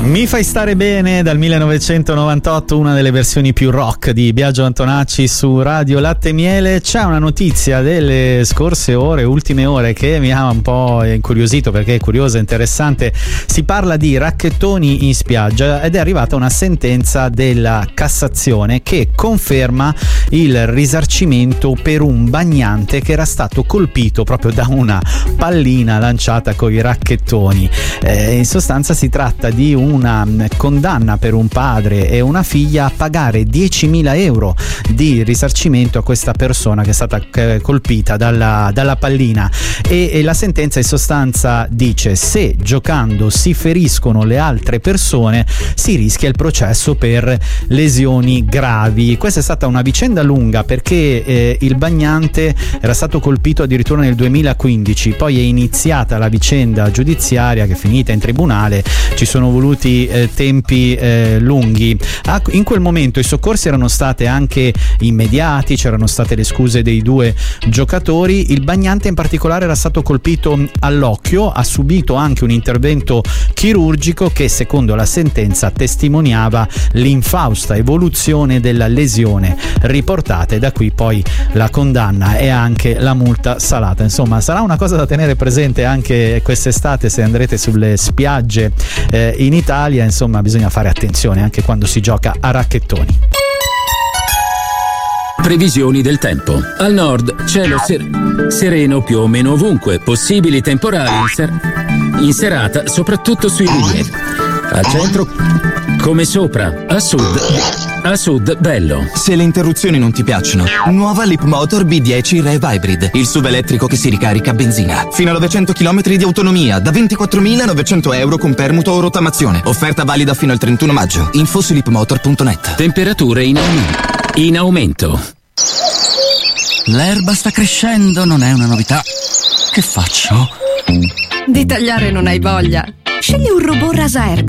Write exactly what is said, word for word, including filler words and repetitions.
Mi fai stare bene dal millenovecentonovantotto, una delle versioni più rock di Biagio Antonacci su Radio Latte e Miele. C'è una notizia delle scorse ore, ultime ore, che mi ha un po' incuriosito perché è curiosa e interessante. Si parla di racchettoni in spiaggia ed è arrivata una sentenza della Cassazione che conferma il risarcimento per un bagnante che era stato colpito proprio da una pallina lanciata con i racchettoni. Eh, in sostanza si tratta di una condanna per un padre e una figlia a pagare diecimila euro di risarcimento a questa persona che è stata colpita dalla, dalla pallina, e, e la sentenza in sostanza dice: se giocando si feriscono le altre persone si rischia il processo per lesioni gravi. Questa è stata una vicenda lunga perché eh, il bagnante era stato colpito addirittura nel duemilaquindici, poi è iniziata la vicenda giudiziaria che è finita in tribunale, ci sono voluti Eh, tempi eh, lunghi. Ah, in quel momento i soccorsi erano state anche immediati, c'erano state le scuse dei due giocatori. Il bagnante in particolare era stato colpito all'occhio, ha subito anche un intervento chirurgico che secondo la sentenza testimoniava l'infausta evoluzione della lesione riportata, e da qui poi la condanna e anche la multa salata. Insomma, sarà una cosa da tenere presente anche quest'estate se andrete sulle spiagge eh, in Italia. Insomma, bisogna fare attenzione anche quando si gioca a racchettoni. Previsioni del tempo. Al nord cielo ser- sereno più o meno ovunque, possibili temporali in, ser- in serata soprattutto sui rilievi. Al centro come sopra, a sud a sud bello. Se le interruzioni non ti piacciono, nuova Leapmotor B dieci Rev Hybrid, il S U V elettrico che si ricarica a benzina. Fino a novecento chilometri di autonomia, da ventiquattromilanovecento euro con permuto o rottamazione. Offerta valida fino al trentuno maggio. Info su leapmotor punto net. Temperature in aumento. In aumento. L'erba sta crescendo, non è una novità. Che faccio? Di tagliare non hai voglia? Scegli un robot rasa erba.